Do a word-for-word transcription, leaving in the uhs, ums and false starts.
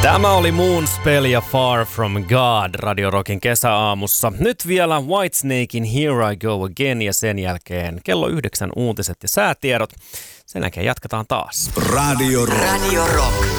Tämä oli Moonspell ja Far From God Radio Rockin kesäaamussa. Nyt vielä Whitesnakein Here I Go Again ja sen jälkeen kello yhdeksän uutiset ja säätiedot. Sen jälkeen jatketaan taas. Radio Rock. Radio Rock.